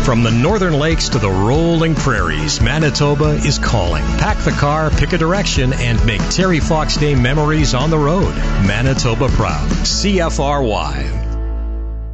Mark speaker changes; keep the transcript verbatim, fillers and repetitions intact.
Speaker 1: From the northern lakes to the rolling prairies, Manitoba is calling. Pack the car, pick a direction, and make Terry Fox Day memories on the road. Manitoba proud. C F R Y.